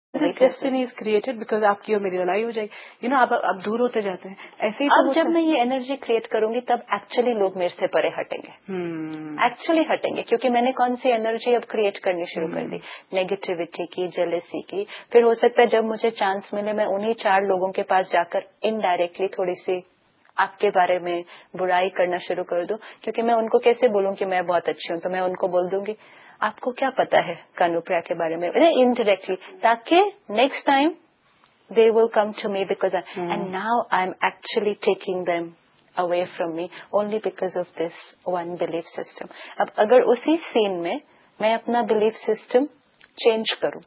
Destiny is created because आपकी और मेरी लड़ाई हो जाएगी, आप दूर होते जाते हैं. ऐसे ही अब जब मैं ये एनर्जी क्रिएट करूंगी तब एक्चुअली लोग मेरे से परे हटेंगे, एक्चुअली हटेंगे, क्योंकि मैंने कौन सी एनर्जी अब क्रिएट करनी शुरू कर दी, नेगेटिविटी की, जेलेसी की. फिर हो सकता है जब मुझे चांस मिले मैं उन्हीं 4 लोगों के पास जाकर इनडायरेक्टली थोड़ी सी आपके बारे में बुराई करना शुरू कर दूं, क्योंकि मैं उनको कैसे बोलूं कि मैं बहुत अच्छी हूं. तो मैं उनको बोल दूंगी आपको क्या पता है कानुप्रिया के बारे में, इनडायरेक्टली, ताकि next time they will come to me because and now I'm actually taking them away from me only because of this one belief system. अब अगर उसी सीन में मैं अपना belief system change करूं,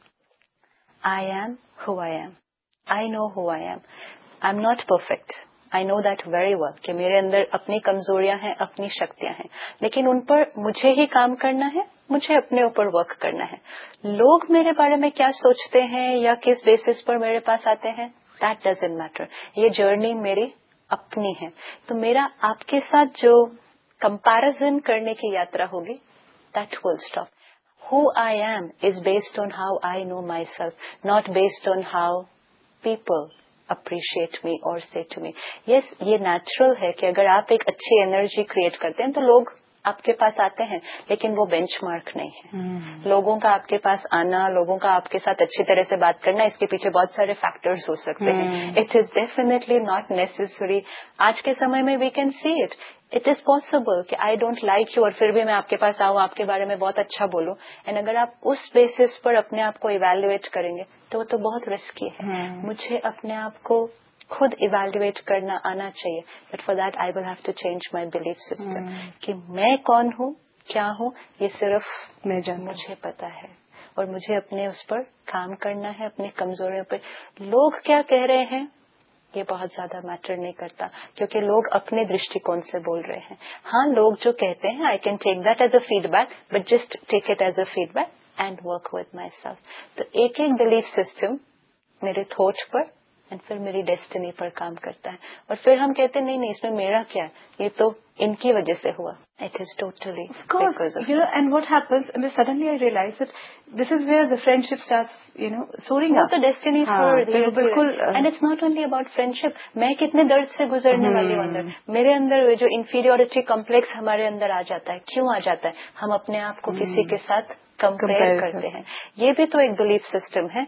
I am who I am, I know who I am, I'm not perfect, I know that very well कि मेरे अंदर अपनी कमजोरियां हैं, अपनी शक्तियां हैं, लेकिन उन पर मुझे ही काम करना है, मुझे अपने ऊपर वर्क करना है. लोग मेरे बारे में क्या सोचते हैं या किस बेसिस पर मेरे पास आते हैं, दैट डजंट मैटर. ये जर्नी मेरी अपनी है. तो मेरा आपके साथ जो कंपैरिजन करने की यात्रा होगी, that will stop. Who I am is based on how I know my self, not based on how people appreciate me or say to me. Yes, ये natural है कि अगर आप एक अच्छी एनर्जी क्रिएट करते हैं तो लोग आपके पास आते हैं, लेकिन वो बेंचमार्क नहीं है. लोगों का आपके पास आना, लोगों का आपके साथ अच्छी तरह से बात करना, इसके पीछे बहुत सारे फैक्टर्स हो सकते हैं. It is definitely not necessary. आज के समय में we can see it. It is possible कि आई डोंट लाइक यू और फिर भी मैं आपके पास आऊं, आपके बारे में बहुत अच्छा बोलूं. एंड अगर आप उस बेसिस पर अपने आप को इवेल्युएट करेंगे तो वो तो बहुत रिस्की है. मुझे अपने आप को खुद इवेल्युएट करना आना चाहिए. But for that I will have to change my belief system कि मैं कौन हूँ, क्या हूँ, ये सिर्फ मुझे पता है और मुझे अपने उस पर काम करना है, अपनी कमजोरियों पर. लोग क्या कह रहे हैं ये बहुत ज्यादा मैटर नहीं करता, क्योंकि लोग अपने दृष्टिकोण से बोल रहे हैं. हाँ, लोग जो कहते हैं I can take that as a feedback, but just take it as a feedback and work with my self. तो एक एक बिलीफ सिस्टम मेरे थॉट पर एंड फिर मेरी डेस्टिनी पर काम करता है. और फिर हम कहते हैं नहीं इसमें मेरा क्या है, ये तो इनकी वजह से हुआ. It is totally because of and what happens, and then suddenly I realize that this is where the friendship starts, soaring up. वो तो डेस्टिनी फॉर बिल्कुल. And it's not only about friendship. मैं कितने दर्द से गुजरने वाली हूँ अंदर. मेरे अंदर जो इंफीरियोरिटी कॉम्प्लेक्स हमारे अंदर आ जाता है, क्यों आ जाता है? हम अपने आप को किसी के साथ कंपेयर करते हैं. ये भी तो एक बिलीफ सिस्टम है,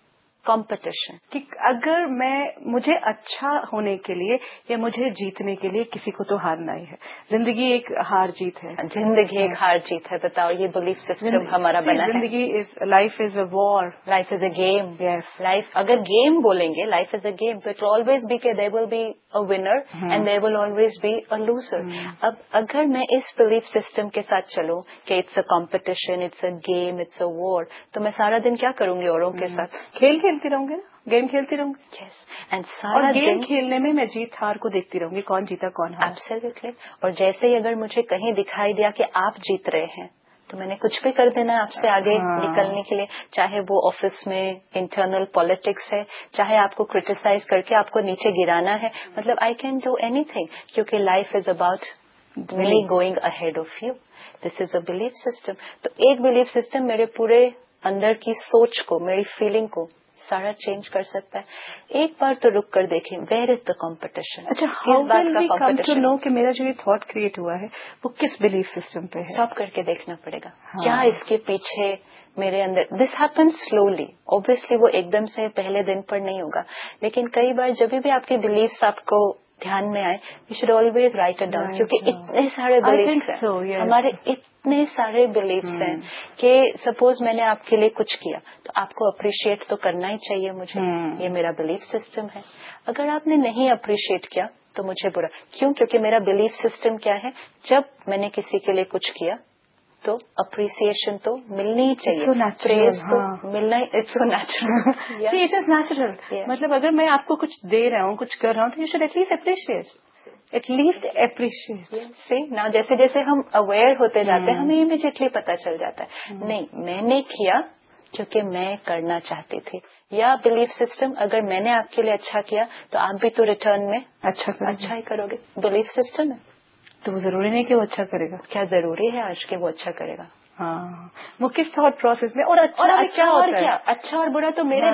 कंपटीशन. कि अगर मुझे अच्छा होने के लिए या मुझे जीतने के लिए किसी को तो हारना ही है. जिंदगी एक हार जीत है. जिंदगी एक हार जीत है. बताओ, ये बिलीफ सिस्टम हमारा बना है. जिंदगी life is a war, life is a game. Yes, life अगर गेम बोलेंगे, लाइफ इज अ गेम, तो इट विल ऑलवेज बी के there will be a winner and there will always be a loser. अब अगर मैं इस belief system के साथ चलूं कि it's a competition, it's a game, it's a war, तो मैं सारा दिन क्या करूंगी औरों के साथ? खेलती रहूंगी ना, गेम खेलती रहूंगी. यस. एंड सारा गेम खेलने में मैं जीत हार को देखती रहूंगी, कौन जीता कौन हारा. एब्सोल्युटली. और जैसे ही अगर मुझे कहीं दिखाई दिया कि आप जीत रहे हैं, तो मैंने कुछ भी कर देना है आपसे आगे निकलने के लिए. चाहे वो ऑफिस में इंटरनल पॉलिटिक्स है, चाहे आपको क्रिटिसाइज करके आपको नीचे गिराना है. मतलब आई कैन डू एनीथिंग, क्योंकि life is about me going ahead of you. This is a belief system. तो एक बिलीफ सिस्टम मेरे पूरे अंदर की सोच को, मेरी फीलिंग को सारा चेंज कर सकता है. एक बार तो रुक कर देखें, वेयर इज द कॉम्पिटिशन. अच्छा, how will we come to know कि मेरा जो ये थॉट क्रिएट हुआ है वो किस बिलीफ सिस्टम पे है? स्टॉप करके देखना पड़ेगा. क्या इसके पीछे मेरे अंदर. This happens slowly. ऑब्वियसली वो एकदम से पहले दिन पर नहीं होगा, लेकिन कई बार जब भी आपके बिलीव्स आपको ध्यान में आए, you should always right it down. क्योंकि इतने सारे बिलीव्स हैं हमारे, इतने सारे बिलीव्स हैं कि सपोज मैंने आपके लिए कुछ किया तो आपको अप्रिशिएट तो करना ही चाहिए मुझे. ये मेरा बिलीफ सिस्टम है. अगर आपने नहीं अप्रिशिएट किया तो मुझे बुरा क्यों? क्योंकि मेरा बिलीफ सिस्टम क्या है, जब मैंने किसी के लिए कुछ किया तो अप्रिसिएशन तो मिलनी ही चाहिए, प्रेज तो मिलना ही. It's so natural. It is natural. मतलब अगर मैं आपको कुछ दे रहा हूँ, कुछ कर रहा हूँ, तो you should at least appreciate. At least appreciate. से ना जैसे जैसे हम अवेयर होते जाते हैं, हमें इमीडिएटली पता चल जाता है नहीं मैंने किया क्योंकि मैं करना चाहती थी. या बिलीफ सिस्टम, अगर मैंने आपके लिए अच्छा किया तो आप भी तो रिटर्न में अच्छा ही करोगे. बिलीफ सिस्टम है. तो वो जरूरी नहीं कि वो अच्छा करेगा. क्या जरूरी है आज के वो अच्छा करेगा? हाँ, वो किस थॉट प्रोसेस में. और अच्छा और क्या, अच्छा और बुरा तो मेरे